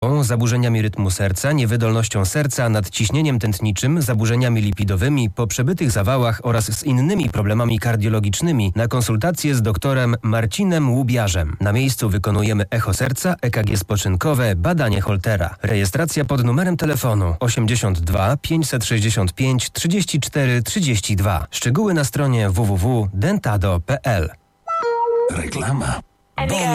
zaburzeniami rytmu serca, niewydolnością serca, nadciśnieniem tętniczym, zaburzeniami lipidowymi, po przebytych zawałach oraz z innymi problemami kardiologicznymi na konsultację z doktorem Marcinem Łubiarzem. Na miejscu wykonujemy echo serca, EKG spoczynkowe, badanie Holtera. Rejestracja pod numerem telefonu 82 565 34 32. Szczegóły na stronie www.dentado.pl. Reklama.